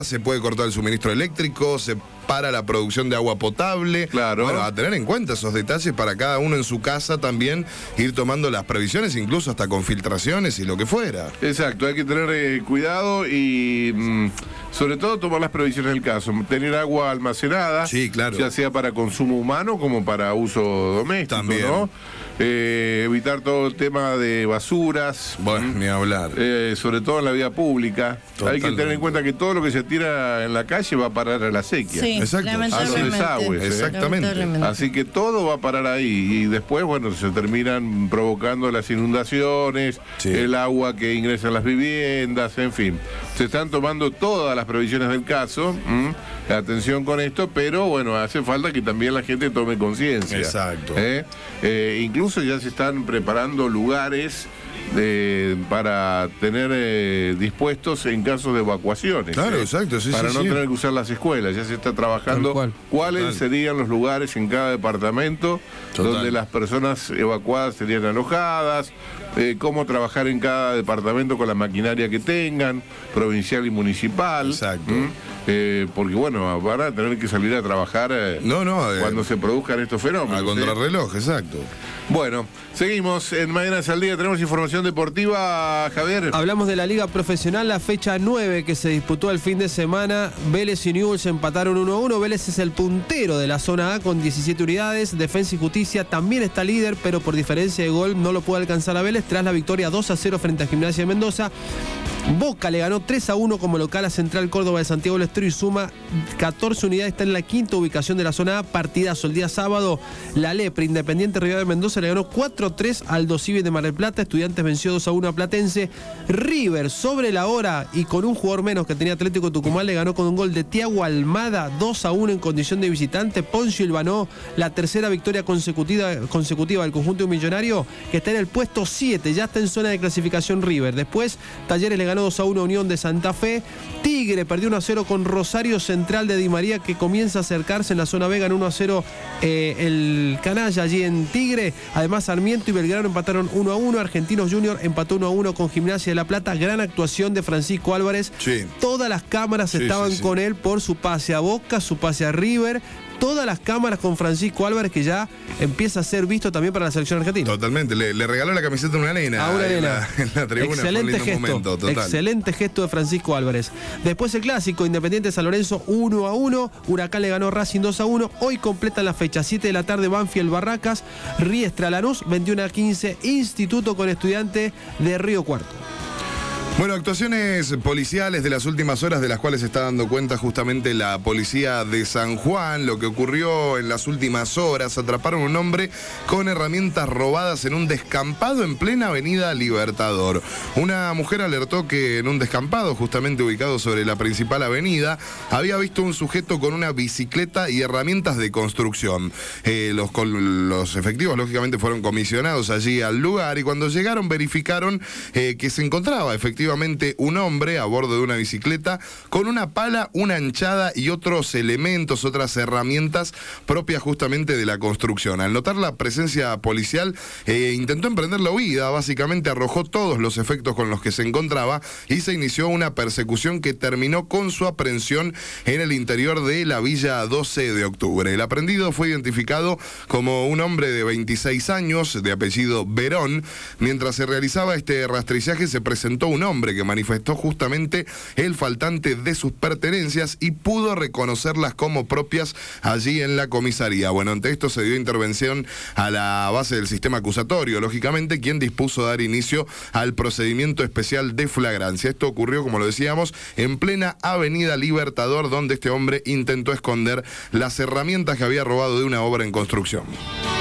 se puede cortar el suministro eléctrico, se para la producción de agua potable. Claro. Bueno, a tener en cuenta esos detalles para cada uno en su casa también, ir tomando las previsiones, incluso hasta con filtraciones y lo que fuera. Exacto, hay que tener cuidado y sobre todo tomar las previsiones del caso. Tener agua almacenada, sí, claro, ya sea para consumo humano como para uso doméstico, también, ¿no? Evitar todo el tema de basuras. Bueno, ni hablar. Sobre todo en la vía pública. Totalmente. Hay que tener en cuenta que todo lo que se tira en la calle va a parar a la sequía. Sí, exacto, a los desagües. Exactamente. Así que todo va a parar ahí y después, bueno, se terminan provocando las inundaciones, sí, el agua que ingresa en las viviendas, en fin. Se están tomando todas las previsiones del caso. Atención con esto, pero bueno, hace falta que también la gente tome conciencia. Exacto. Incluso ya se están preparando lugares para tener dispuestos en casos de evacuaciones. Claro, exacto, sí, para sí, no sí, tener que usar las escuelas. Ya se está trabajando cuáles Total. serían los lugares en cada departamento Total. donde las personas evacuadas serían alojadas, cómo trabajar en cada departamento con la maquinaria que tengan, provincial y municipal. Exacto. Porque bueno, van a tener que salir a trabajar cuando se produzcan estos fenómenos. A contrarreloj, exacto. Bueno, seguimos en Mañanas al Día, tenemos información deportiva, Javier. Hablamos de la Liga Profesional, la fecha 9 que se disputó el fin de semana. Vélez y Newell's empataron 1-1. Vélez es el puntero de la zona A con 17 unidades. Defensa y Justicia también está líder, pero por diferencia de gol no lo puede alcanzar a Vélez tras la victoria 2-0 frente a Gimnasia de Mendoza. Boca le ganó 3-1 como local a Central Córdoba de Santiago del Estero y suma 14 unidades, está en la quinta ubicación de la zona A. Partidazo el día sábado, la Lepre, Independiente Rivadavia de Mendoza le ganó 4-3 al Aldo Civi de Mar del Plata. Estudiantes venció 2-1 a Platense. River sobre la hora y con un jugador menos que tenía Atlético Tucumán le ganó con un gol de Tiago Almada 2-1 en condición de visitante. Poncio hilvanó la tercera victoria consecutiva del conjunto millonario, que está en el puesto 7, ya está en zona de clasificación River. Después Talleres le ganó 2-1 a Unión de Santa Fe. Tigre perdió 1-0 con Rosario Central de Di María, que comienza a acercarse en la zona B, ganó 1-0 el canalla allí en Tigre. Además Sarmiento y Belgrano empataron 1-1. Argentinos Junior empató 1-1 con Gimnasia de La Plata. Gran actuación de Francisco Álvarez. Sí. Todas las cámaras estaban con él por su pase a Boca, su pase a River. Todas las cámaras con Francisco Álvarez, que ya empieza a ser visto también para la selección argentina. Totalmente, le regaló la camiseta a una nena. A una nena. En la tribuna. Excelente gesto, momento, total. excelente gesto de Francisco Álvarez. Después el clásico, Independiente San Lorenzo 1-1, Huracán le ganó a Racing 2-1. Hoy completan la fecha, 7 de la tarde, Banfield Barracas, Riestra Lanús, 21-15, Instituto con Estudiante de Río Cuarto. Bueno, actuaciones policiales de las últimas horas, de las cuales se está dando cuenta justamente la policía de San Juan. Lo que ocurrió en las últimas horas: atraparon a un hombre con herramientas robadas en un descampado en plena avenida Libertador. Una mujer alertó que en un descampado justamente ubicado sobre la principal avenida había visto un sujeto con una bicicleta y herramientas de construcción. Los efectivos lógicamente fueron comisionados allí al lugar y cuando llegaron verificaron que se encontraba efectivamente un hombre a bordo de una bicicleta con una pala, una anchada y otros elementos, otras herramientas propias justamente de la construcción. Al notar la presencia policial, intentó emprender la huida, básicamente arrojó todos los efectos con los que se encontraba y se inició una persecución que terminó con su aprehensión en el interior de la Villa 12 de Octubre. El aprendido fue identificado como un hombre de 26 años, de apellido Verón. Mientras se realizaba este rastrillaje, se presentó un hombre que manifestó justamente el faltante de sus pertenencias y pudo reconocerlas como propias allí en la comisaría. Bueno, ante esto se dio intervención a la base del sistema acusatorio, lógicamente, quien dispuso dar inicio al procedimiento especial de flagrancia. Esto ocurrió, como lo decíamos, en plena avenida Libertador, donde este hombre intentó esconder las herramientas que había robado de una obra en construcción.